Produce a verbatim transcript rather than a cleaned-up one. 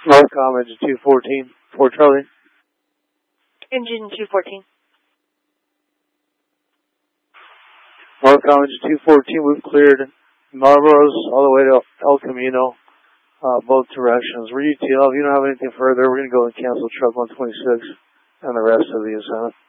Northcom, engine two fourteen, Fort Charlie. Engine two fourteen. Northcom, engine two fourteen, we've cleared Marlboro's all the way to El Camino, uh, both directions. We're U T L. If you don't have anything further, we're going to go and cancel truck one twenty-six and the rest of the assignment.